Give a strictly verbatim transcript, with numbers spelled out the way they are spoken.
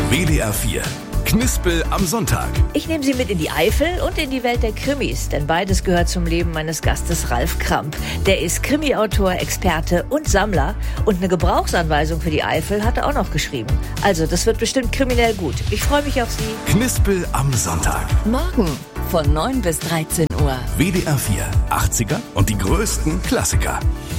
W D R vier. Knispel am Sonntag. Ich nehme Sie mit in die Eifel und in die Welt der Krimis, denn beides gehört zum Leben meines Gastes Ralf Kramp. Der ist Krimi-Autor, Experte und Sammler und eine Gebrauchsanweisung für die Eifel hat er auch noch geschrieben. Also, das wird bestimmt kriminell gut. Ich freue mich auf Sie. Knispel am Sonntag. Morgen von neun bis dreizehn Uhr. W D R vier. achtziger und die größten Klassiker.